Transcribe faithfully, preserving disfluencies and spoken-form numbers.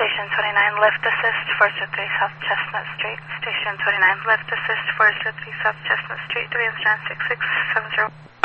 Station twenty-nine, lift assist, four two three South Chestnut Street. Station twenty-nine, lift assist, four two three South Chestnut Street, W S nine six six seven zero.